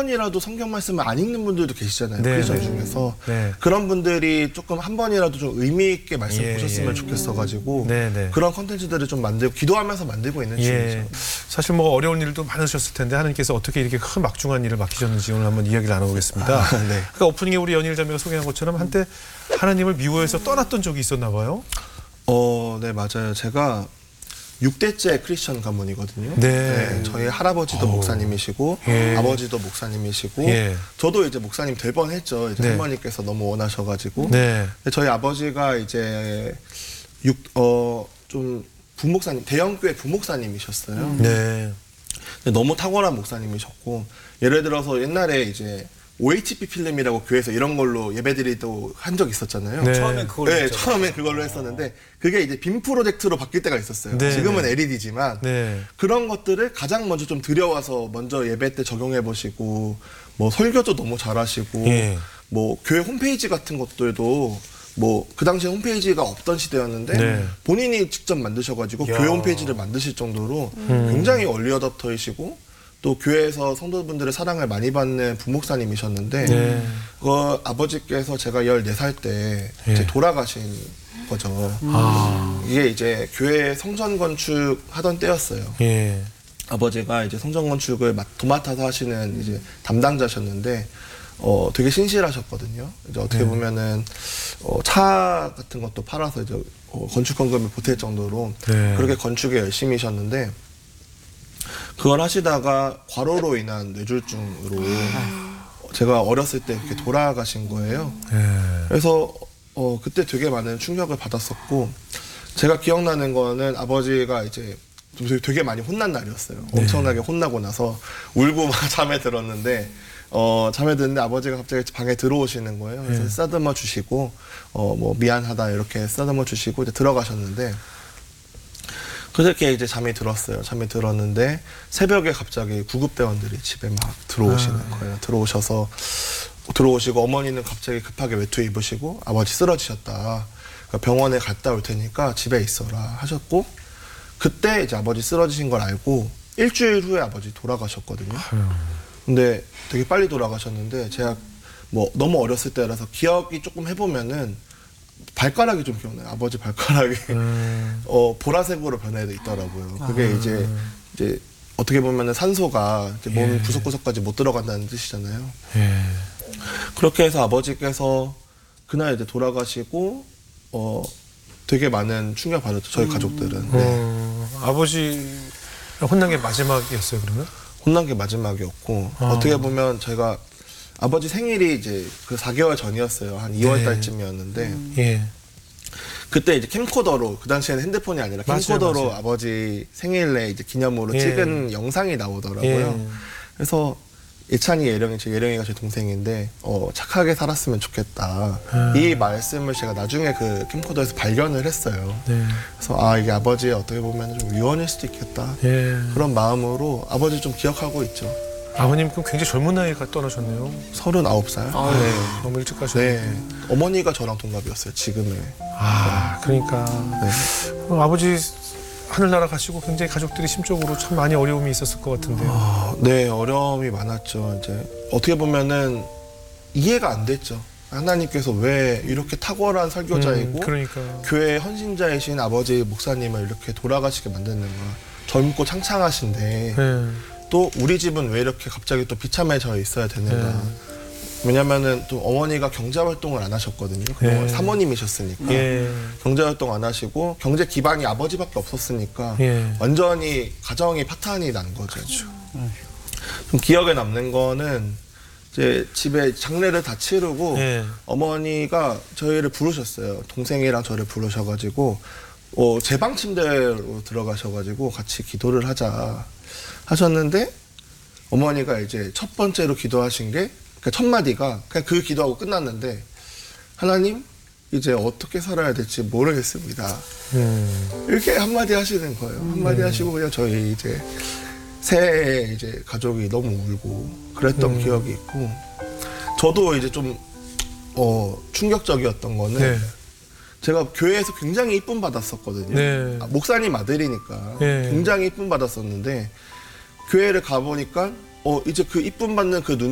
번이라도 성경 말씀을 안 읽는 분들도 계시잖아요. 네, 크리스천 네. 중에서. 네. 그런 분들이 조금 한 번이라도 좀 의미 있게 말씀 예, 보셨으면 예. 좋겠어가지고 네, 네. 그런 컨텐츠들을 좀 만들고 기도하면서 만들고 있는 중이죠. 예. 사실 뭐 어려운 일도 많으셨을 텐데 하나님께서 어떻게 이렇게 큰 막중한 일을 맡기셨는지 오늘 한번 이야기를 나눠보겠습니다. 네. 그러니까 오프닝에 우리 연일 자매가 소개한 것처럼 한때 하나님을 미워해서 떠났던 적이 있었나 봐요. 네, 맞아요. 제가 6대째 크리스천 가문이거든요. 네. 저희 할아버지도 목사님이시고 예. 아버지도 목사님이시고 예. 저도 이제 목사님 될 뻔했죠. 이제 네. 할머니께서 너무 원하셔가지고. 네. 근데 저희 아버지가 이제 좀 부목사님, 대형교회 부목사님이셨어요. 네. 근데 너무 탁월한 목사님이셨고, 예를 들어서 옛날에 이제 OHP 필름이라고 교회에서 이런 걸로 예배드리도 한 적 있었잖아요. 네. 처음엔 그걸로 네, 했죠. 처음엔 그걸로 했었는데 그게 이제 빔 프로젝트로 바뀔 때가 있었어요. 네, 지금은 네. LED지만 네. 그런 것들을 가장 먼저 좀 들여와서 먼저 예배 때 적용해 보시고, 뭐 설교도 너무 잘하시고, 예. 뭐 교회 홈페이지 같은 것들도 뭐 그 당시에 홈페이지가 없던 시대였는데 네. 본인이 직접 만드셔가지고 야. 교회 홈페이지를 만드실 정도로 굉장히 얼리 어댑터이시고 또 교회에서 성도분들의 사랑을 많이 받는 부목사님이셨는데 네. 아버지께서 제가 14살 때 예. 이제 돌아가신 거죠. 이게 이제 교회 성전 건축 하던 때였어요. 예. 아버지가 이제 성전 건축을 도맡아서 하시는 이제 담당자셨는데 되게 신실하셨거든요. 이제 어떻게 보면은 차 같은 것도 팔아서 이제 건축 헌금을 보탤 정도로 네. 그렇게 건축에 열심히셨는데 그걸 하시다가 과로로 인한 뇌졸중으로 제가 어렸을 때 이렇게 돌아가신 거예요. 예. 그래서 그때 되게 많은 충격을 받았었고 제가 기억나는 거는 아버지가 이제 되게 많이 혼난 날이었어요. 엄청나게 혼나고 나서 울고 막 잠에 들었는데 잠에 드는데 아버지가 갑자기 방에 들어오시는 거예요. 그래서 쓰다듬어 주시고 뭐 미안하다 이렇게 쓰다듬어 주시고 이제 들어가셨는데 그렇게 이제 잠이 들었어요. 잠이 들었는데 새벽에 갑자기 구급대원들이 집에 막 들어오시는 거예요. 들어오시고 어머니는 갑자기 급하게 외투 입으시고 아버지 쓰러지셨다. 그러니까 병원에 갔다 올 테니까 집에 있어라 하셨고 그때 이제 아버지 쓰러지신 걸 알고 일주일 후에 아버지 돌아가셨거든요. 근데 되게 빨리 돌아가셨는데 제가 뭐 너무 어렸을 때라서 기억이 조금 해보면은 발가락이 좀 기억나요. 아버지 발가락이 보라색으로 변해 있더라고요. 그게 이제 어떻게 보면은 산소가 이제 몸 구석구석까지 못 들어간다는 뜻이잖아요. 예. 그렇게 해서 아버지께서 그날 이제 돌아가시고 되게 많은 충격 받았죠. 저희 가족들은. 네. 아버지 혼난 게 마지막이었어요, 그러면? 혼난 게 마지막이었고 어떻게 보면 제가 아버지 생일이 이제 그 4개월 전이었어요. 한 2월 달쯤이었는데 예. 그때 이제 캠코더로 그 당시에는 핸드폰이 아니라 캠코더로 맞아요. 아버지 생일에 이제 기념으로 예. 찍은 영상이 나오더라고요. 예. 그래서 예찬이 예령이가 제 동생인데 착하게 살았으면 좋겠다. 이 말씀을 제가 나중에 그 캠코더에서 발견을 했어요. 네. 그래서 이게 아버지의 어떻게 보면 좀 유언일 수도 있겠다. 예. 그런 마음으로 아버지 좀 기억하고 있죠. 아버님 그럼 굉장히 젊은 나이에 떠나셨네요. 39살. 네. 너무 일찍 가셨네요. 네. 어머니가 저랑 동갑이었어요, 지금의. 그러니까 네. 아버지 하늘나라 가시고 굉장히 가족들이 심적으로 참 많이 어려움이 있었을 것 같은데요. 네, 어려움이 많았죠. 이제 어떻게 보면은 이해가 안 됐죠. 하나님께서 왜 이렇게 탁월한 설교자이고 그러니까. 교회 헌신자이신 아버지 목사님을 이렇게 돌아가시게 만드는가. 젊고 창창하신데 네. 또 우리 집은 왜 이렇게 갑자기 또 비참해져 있어야 되는가. 왜냐면은 또 어머니가 경제활동을 안 하셨거든요. 그동안 사모님이셨으니까. 예. 경제활동 안 하시고 경제 기반이 아버지밖에 없었으니까 예. 완전히 가정이 파탄이 난 거죠. 좀 기억에 남는 거는 이제 집에 장례를 다 치르고 예. 어머니가 저희를 부르셨어요. 동생이랑 저를 부르셔가지고 제 방 침대로 들어가셔가지고 같이 기도를 하자 하셨는데 어머니가 이제 첫 번째로 기도하신 게 그러니까 첫 마디가 그냥 그 기도하고 끝났는데 하나님 이제 어떻게 살아야 될지 모르겠습니다. 이렇게 한마디 하시는 거예요. 한마디 하시고 그냥 저희 이제 새해 이제 가족이 너무 울고 그랬던 기억이 있고 저도 이제 좀 충격적이었던 거는 네. 제가 교회에서 굉장히 이쁨 받았었거든요. 네. 목사님 아들이니까 네. 굉장히 이쁨 받았었는데 교회를 가보니까 이제 그 이쁨 받는 그